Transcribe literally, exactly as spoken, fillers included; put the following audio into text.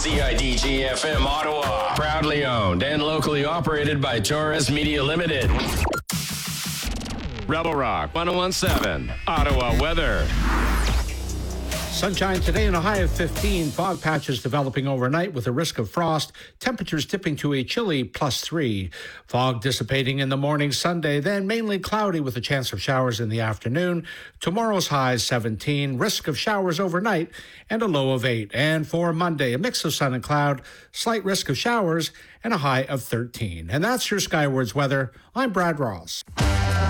C I D G F M Ottawa. Proudly owned and locally operated by Taurus Media Limited. Rebel Rock one oh one seven, Ottawa weather. Sunshine today and a high of fifteen. Fog patches developing overnight with a risk of frost. Temperatures dipping to a chilly plus three. Fog dissipating in the morning Sunday, then mainly cloudy with a chance of showers in the afternoon. Tomorrow's high seventeen. Risk of showers overnight and a low of eight. And for Monday, a mix of sun and cloud, slight risk of showers and a high of thirteen. And that's your Skywards weather. I'm Brad Ross.